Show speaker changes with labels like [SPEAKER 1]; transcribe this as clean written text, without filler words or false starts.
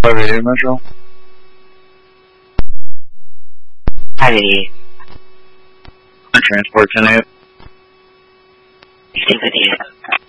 [SPEAKER 1] Radio Metro.
[SPEAKER 2] Hi.
[SPEAKER 1] Transport tonight.
[SPEAKER 2] Stay with you.